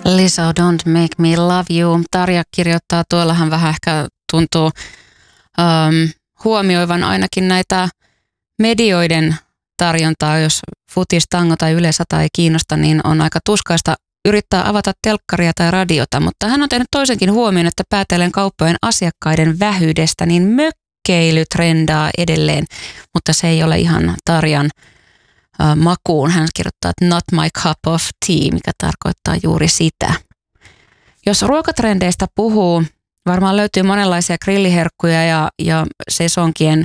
Lisa, Don't Make Me Love You. Tarja kirjoittaa, tuollahan vähän ehkä tuntuu huomioivan ainakin näitä medioiden tarjontaa, jos futis, tango tai Yle 100 ei kiinnosta, niin on aika tuskaista yrittää avata telkkaria tai radiota, mutta hän on tehnyt toisenkin huomioon, että päätellen kauppojen asiakkaiden vähyydestä, niin mökkeily trendaa edelleen, mutta se ei ole ihan Tarjan makuun. Hän kirjoittaa, että not my cup of tea, mikä tarkoittaa juuri sitä. Jos ruokatrendeistä puhuu, varmaan löytyy monenlaisia grilliherkkuja ja sesonkien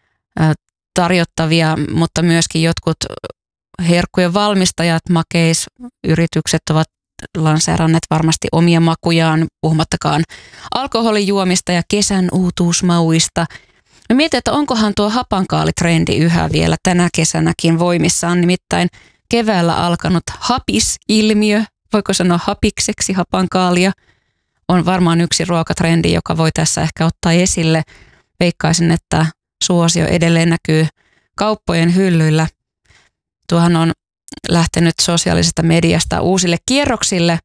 tarjottavia, mutta myöskin jotkut herkkujen valmistajat, makeisyritykset ovat lanseeranneet varmasti omia makujaan, puhumattakaan alkoholijuomista ja kesän uutuusmauista. Mä mietin, että onkohan tuo hapankaalitrendi yhä vielä tänä kesänäkin voimissaan, nimittäin keväällä alkanut hapisilmiö, voiko sanoa hapikseksi hapankaalia, on varmaan yksi ruokatrendi, joka voi tässä ehkä ottaa esille. Veikkaisin, että suosio edelleen näkyy kauppojen hyllyillä. Tuohan on lähtenyt sosiaalisesta mediasta uusille kierroksille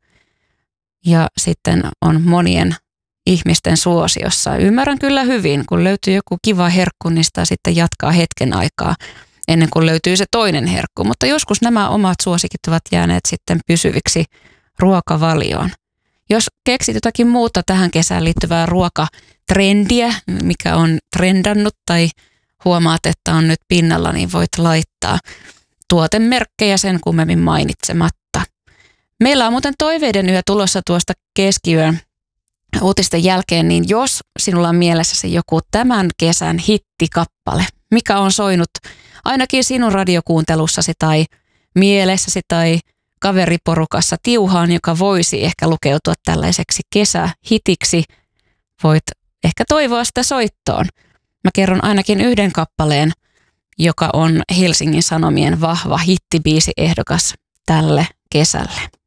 ja sitten on monien ihmisten suosiossa. Ymmärrän kyllä hyvin, kun löytyy joku kiva herkku, niin sitä sitten jatkaa hetken aikaa ennen kuin löytyy se toinen herkku. Mutta joskus nämä omat suosikit ovat jääneet sitten pysyviksi ruokavalioon. Jos keksit jotakin muuta tähän kesään liittyvää ruokatrendiä, mikä on trendannut tai huomaat, että on nyt pinnalla, niin voit laittaa tuotemerkkejä sen kummemmin mainitsematta. Meillä on muuten toiveiden yö tulossa tuosta keskiyön uutisten jälkeen, niin jos sinulla on mielessäsi joku tämän kesän hittikappale, mikä on soinut ainakin sinun radiokuuntelussasi tai mielessäsi tai kaveriporukassa tiuhaan, joka voisi ehkä lukeutua tällaiseksi kesähitiksi, voit ehkä toivoa sitä soittoon. Mä kerron ainakin yhden kappaleen, joka on Helsingin Sanomien vahva hittibiisi ehdokas tälle kesälle.